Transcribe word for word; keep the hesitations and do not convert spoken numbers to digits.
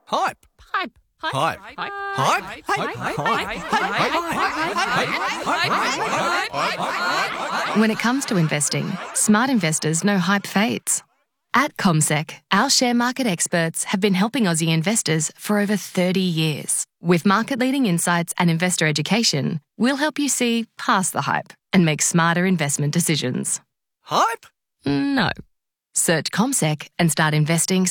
Hype. Hype. Hype. Hype. Hype. Hype. When it comes to investing, smart investors know hype fades. At CommSec, our share market experts have been helping Aussie investors for over thirty years. With market-leading insights and investor education, we'll help you see past the hype and make smarter investment decisions. Hype? No. Search CommSec and start investing